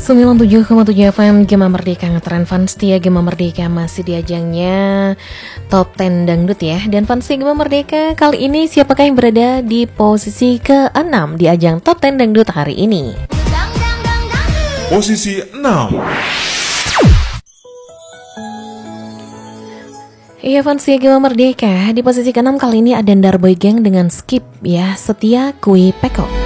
97,7 FM Gema Merdeka ngetren fans setia Gema Merdeka masih di ajangnya Top 10 Dangdut ya. Dan fans Gema Merdeka kali ini siapakah yang berada di posisi ke-6 di ajang Top 10 Dangdut hari ini? Posisi 6. Iya fans Gema Merdeka, di posisi ke-6 kali ini ada Darboy Gang dengan Skip ya, Setia Kui Peko.